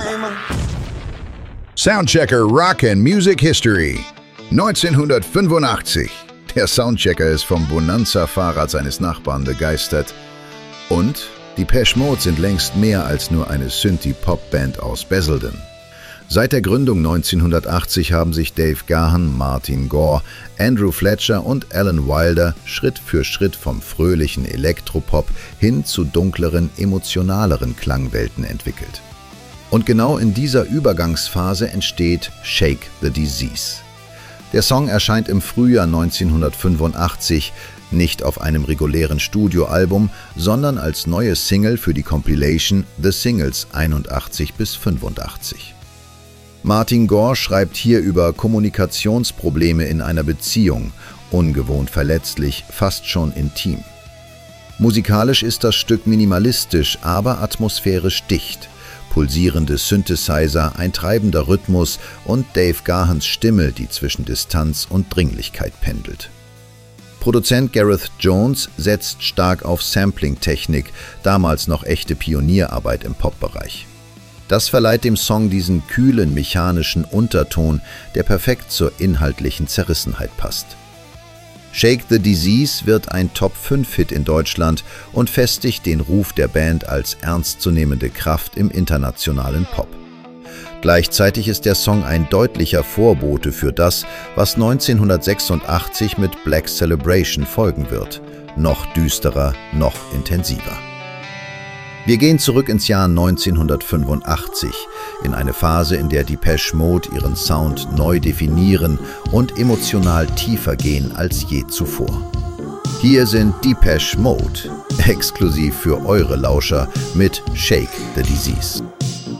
Soundchecker Rock and Music History. 1985. Der Soundchecker ist vom Bonanza-Fahrrad seines Nachbarn begeistert. Und Depeche Mode sind längst mehr als nur eine Synthie-Pop-Band aus Basildon. Seit der Gründung 1980 haben sich Dave Gahan, Martin Gore, Andrew Fletcher und Alan Wilder Schritt für Schritt vom fröhlichen Elektropop hin zu dunkleren, emotionaleren Klangwelten entwickelt. Und genau in dieser Übergangsphase entsteht Shake the Disease. Der Song erscheint im Frühjahr 1985, nicht auf einem regulären Studioalbum, sondern als neue Single für die Compilation The Singles 81 bis 85. Martin Gore schreibt hier über Kommunikationsprobleme in einer Beziehung, ungewohnt verletzlich, fast schon intim. Musikalisch ist das Stück minimalistisch, aber atmosphärisch dicht. Pulsierende Synthesizer, ein treibender Rhythmus und Dave Gahans Stimme, die zwischen Distanz und Dringlichkeit pendelt. Produzent Gareth Jones setzt stark auf Sampling-Technik, damals noch echte Pionierarbeit im Pop-Bereich. Das verleiht dem Song diesen kühlen, mechanischen Unterton, der perfekt zur inhaltlichen Zerrissenheit passt. Shake the Disease wird ein Top-5-Hit in Deutschland und festigt den Ruf der Band als ernstzunehmende Kraft im internationalen Pop. Gleichzeitig ist der Song ein deutlicher Vorbote für das, was 1986 mit Black Celebration folgen wird. Noch düsterer, noch intensiver. Wir gehen zurück ins Jahr 1985, in eine Phase, in der Depeche Mode ihren Sound neu definieren und emotional tiefer gehen als je zuvor. Hier sind Depeche Mode, exklusiv für eure Lauscher mit Shake the Disease.